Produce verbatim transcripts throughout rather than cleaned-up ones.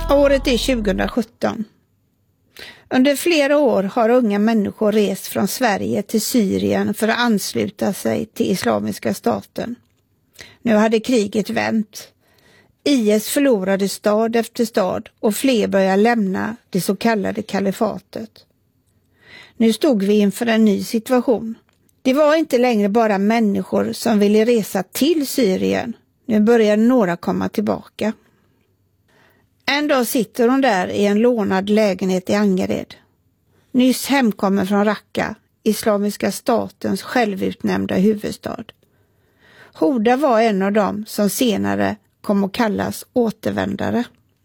Året är tjugohundrasjutton. Under flera år har unga människor rest från Sverige till Syrien för att ansluta sig till Islamiska staten. Nu hade kriget vänt. I S förlorade stad efter stad och fler började lämna det så kallade kalifatet. Nu stod vi inför en ny situation. Det var inte längre bara människor som ville resa till Syrien. Nu började några komma tillbaka. En dag sitter hon där i en lånad lägenhet i Angered. Nyss hemkommen från Raqqa, Islamiska statens självutnämnda huvudstad. Hoda var en av dem som senare kom att kallas återvändare.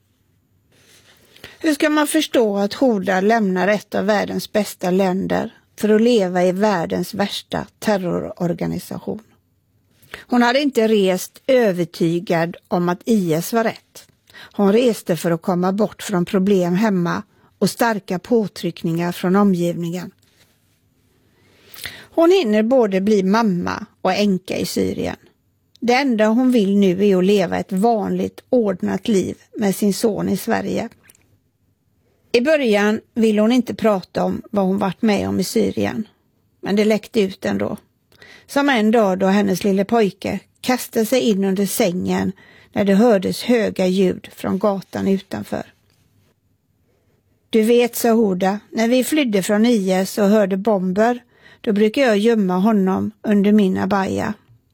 Hur ska man förstå att Hoda lämnar ett av världens bästa länder för att leva i världens värsta terrororganisation? Hon hade inte rest övertygad om att I S var rätt. Hon reste för att komma bort från problem hemma och starka påtryckningar från omgivningen. Hon hinner både bli mamma och änka i Syrien. Det enda hon vill nu är att leva ett vanligt, ordnat liv med sin son i Sverige. I början ville hon inte prata om vad hon varit med om i Syrien. Men det läckte ut ändå. Som en dag då hennes lille pojke kastade sig in under sängen när det hördes höga ljud från gatan utanför. Du vet, sa Hoda, när vi flydde från I S och hörde bomber, då brukar jag gömma honom under min abaya.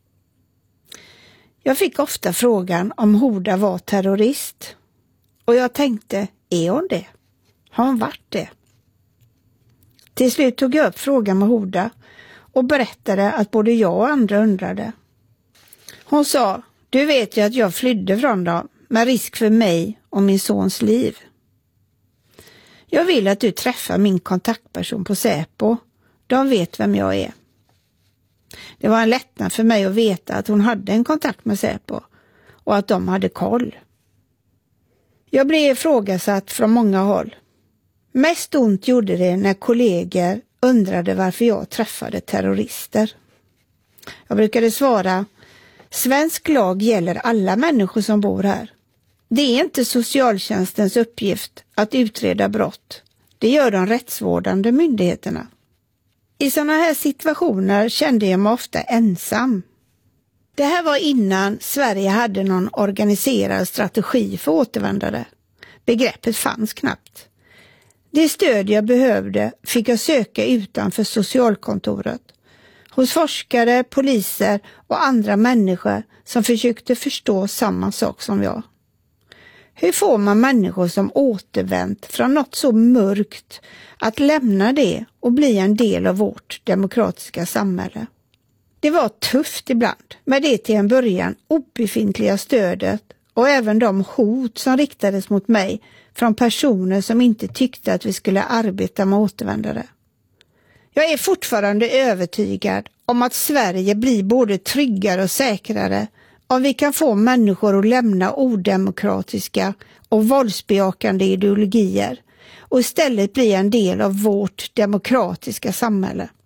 Jag fick ofta frågan om Hoda var terrorist. Och jag tänkte, är hon det? Har hon varit det? Till slut tog jag upp frågan med Hoda och berättade att både jag och andra undrade. Hon sa, du vet ju att jag flydde från dem med risk för mig och min sons liv. Jag vill att du träffar min kontaktperson på Säpo. De vet vem jag är. Det var en lättnad för mig att veta att hon hade en kontakt med Säpo och att de hade koll. Jag blev ifrågasatt från många håll. Mest ont gjorde det när kollegor undrade varför jag träffade terrorister. Jag brukade svara, svensk lag gäller alla människor som bor här. Det är inte socialtjänstens uppgift att utreda brott. Det gör de rättsvårdande myndigheterna. I sådana här situationer kände jag mig ofta ensam. Det här var innan Sverige hade någon organiserad strategi för återvändare. Begreppet fanns knappt. Det stöd jag behövde fick jag söka utanför socialkontoret. Hos forskare, poliser och andra människor som försökte förstå samma sak som jag. Hur får man människor som återvänt från något så mörkt att lämna det och bli en del av vårt demokratiska samhälle? Det var tufft ibland med det till en början obefintliga stödet och även de hot som riktades mot mig från personer som inte tyckte att vi skulle arbeta med återvändare. Jag är fortfarande övertygad om att Sverige blir både tryggare och säkrare om vi kan få människor att lämna odemokratiska och våldsbejakande ideologier och istället bli en del av vårt demokratiska samhälle.